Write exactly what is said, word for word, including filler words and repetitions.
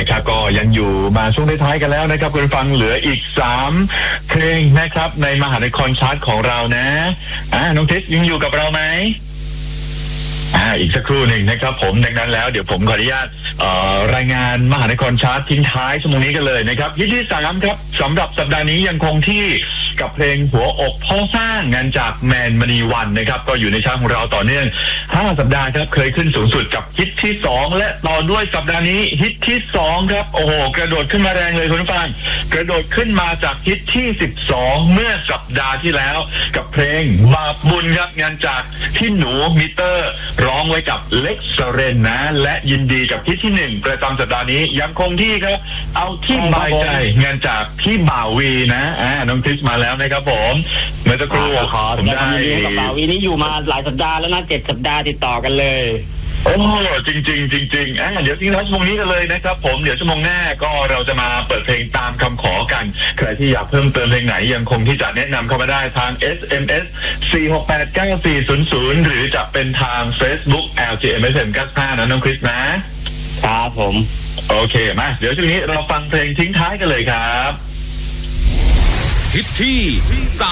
นะครับก็ยังอยู่มาช่วงท้ายๆกันแล้วนะครับคุณฟังเหลืออีกสามเพลงนะครับในมหานครชาร์ตของเรานะอ่าน้องทิศยังอยู่กับเราไหมอ่าอีกสักครู่หนึ่งนะครับผมดังนั้นแล้วเดี๋ยวผมขออนุญาตรายงานมหานครชาร์ตทิ้งท้ายชั่วโมงนี้กันเลยนะครับฮิตที่สามครับสำหรับสัปดาห์นี้ยังคงที่กับเพลงหัวอกพ่อสร้างงานจากแมนมณีวันนะครับก็อยู่ในชาร์ตของเราต่อเนื่องห้าสัปดาห์ครับเคยขึ้นสูงสุดกับฮิตที่สองและต่อด้วยสัปดาห์นี้ฮิตที่สองครับโอ้โหกระโดดขึ้นมาแรงเลยคุณผู้ฟังกระโดดขึ้นมาจากฮิตที่สิบสองเมื่อสัปดาห์ที่แล้วกับเพลงบาปบุญครับงานจากพี่หนูมิเตอร์ร้องไว้กับเล็กซ์เรนนะและยินดีกับฮิตที่หนึ่งประจำสัปดาห์นี้ยังคงที่ครับเอาที่บายใจงานจากพี่บ่าววีนะอ่าน้องทิสมาแล้วนะครับผมเมื่อสักครู่ขอผมได้กับบ่าววีนี่อยู่มาหลายสัปดาห์แล้วนะเจ็ดสัปดาห์ติดต่อกันเลยโอ้จริงจริงจริงจริงอ่าเดี๋ยวทิ้งท้ายชั่วโมงนี้กันเลยนะครับผมเดี๋ยวชั่วโมงหน้าก็เราจะมาเปิดเพลงตามคำขอกันใครที่อยากเพิ่มเติมเพลงไหนยังคงที่จะแนะนำเข้ามาได้ทาง เอส เอ็ม เอส สี่หกแปดเก้าสี่ศูนย์ศูนย์หรือจะเป็นทาง Facebook แอล จี เอ็ม เอส เอ็ม เก้าสิบห้านะน้องคริสนะครับผมโอเคมาเดี๋ยวช่วงนี้เราฟังเพลงทิ้งท้ายกันเลยครับฮิตที่